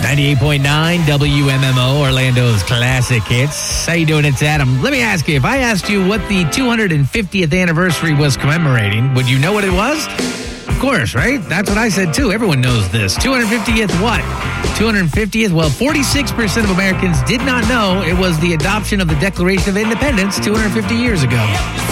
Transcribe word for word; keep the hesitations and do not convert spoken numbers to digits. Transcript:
ninety-eight point nine W M M O, Orlando's classic hits. How you doing? It's Adam. Let me ask you, if I asked you what the two hundred fiftieth anniversary was commemorating, would you know what it was? Of course, right? That's what I said, too. Everyone knows this. two hundred fiftieth what? two hundred fiftieth? Well, forty-six percent of Americans did not know it was the adoption of the Declaration of Independence two hundred fifty years ago.